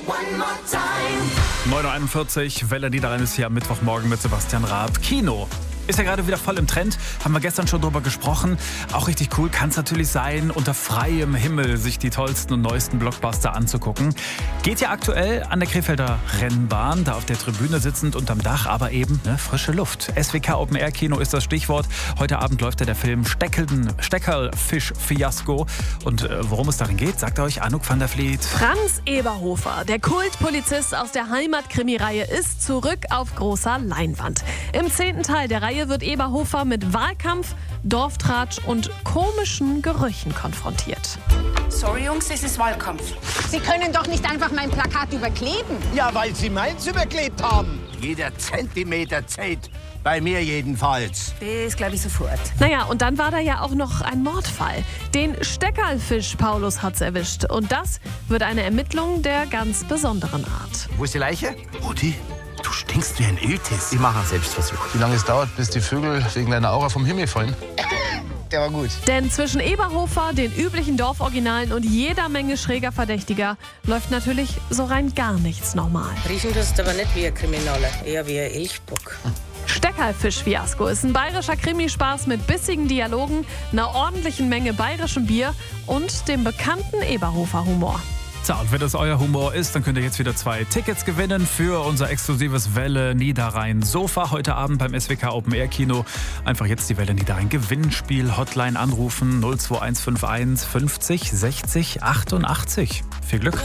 9.41 Uhr, Welle Niederrhein ist hier am Mittwochmorgen mit Sebastian Raab. Kino ist ja gerade wieder voll im Trend, haben wir gestern schon drüber gesprochen. Auch richtig cool kann es natürlich sein, unter freiem Himmel sich die tollsten und neuesten Blockbuster anzugucken. Geht ja aktuell an der Krefelder Rennbahn, da auf der Tribüne sitzend unterm Dach, aber eben frische Luft. SWK Open Air Kino ist das Stichwort. Heute Abend läuft ja der Film Steckerlfisch-Fiasko. Und worum es darin geht, sagt euch Anouk van der Vliet. Franz Eberhofer, der Kultpolizist aus der Heimat-Krimi-Reihe, ist zurück auf großer Leinwand. Im 10. Teil der Reihe wird Eberhofer mit Wahlkampf, Dorftratsch und komischen Gerüchen konfrontiert. Sorry Jungs, es ist Wahlkampf. Sie können doch nicht einfach mein Plakat überkleben. Ja, weil Sie meins überklebt haben. Jeder Zentimeter zählt. Bei mir jedenfalls. Das glaube ich sofort. Naja, und dann war da ja auch noch ein Mordfall. Den Steckerlfisch Paulus hat's erwischt. Und das wird eine Ermittlung der ganz besonderen Art. Wo ist die Leiche? Rudi, du stinkst wie ein Iltis. Ich mache einen Selbstversuch. Wie lange es dauert, bis die Vögel wegen deiner Aura vom Himmel fallen? Der war gut. Denn zwischen Eberhofer, den üblichen Dorforiginalen und jeder Menge schräger Verdächtiger läuft natürlich so rein gar nichts normal. Riechen tust aber nicht wie ein Krimineller, eher wie ein Elchbock. Steckerlfisch-Fiasko ist ein bayerischer Krimispaß mit bissigen Dialogen, einer ordentlichen Menge bayerischem Bier und dem bekannten Eberhofer-Humor. So, und wenn das euer Humor ist, dann könnt ihr jetzt wieder 2 Tickets gewinnen für unser exklusives Welle Niederrhein Sofa heute Abend beim SWK Open Air Kino. Einfach jetzt die Welle Niederrhein Gewinnspiel Hotline anrufen 02151 50 60 88. Viel Glück.